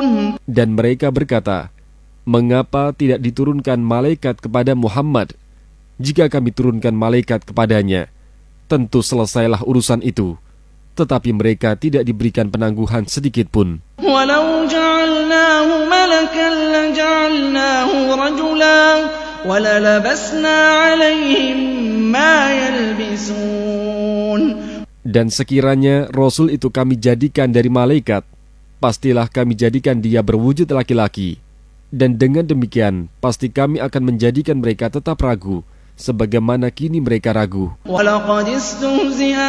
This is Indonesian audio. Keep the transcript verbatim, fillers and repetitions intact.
Dan mereka berkata, mengapa tidak diturunkan malaikat kepada Muhammad? Jika kami turunkan malaikat kepadanya, tentu selesailah urusan itu. Tetapi mereka tidak diberikan penangguhan sedikit pun. Walau ja'alnahu malakan laja'alnahu rajula walalabasna 'alaihim ma yalbisun. Dan sekiranya Rasul itu kami jadikan dari malaikat, pastilah kami jadikan dia berwujud laki-laki. Dan dengan demikian, pasti kami akan menjadikan mereka tetap ragu, sebagaimana kini mereka ragu.